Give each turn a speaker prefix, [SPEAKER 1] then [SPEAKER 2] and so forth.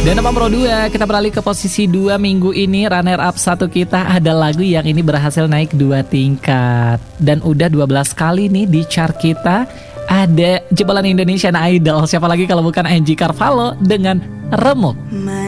[SPEAKER 1] Dan nomor 2, kita beralih ke posisi 2 minggu ini. Runner up 1 kita ada lagu yang ini berhasil naik 2 tingkat. Dan udah 12 kali nih di chart kita. Ada jebolan Indonesian Idol. Siapa lagi kalau bukan Angie Carvalho dengan Remuk.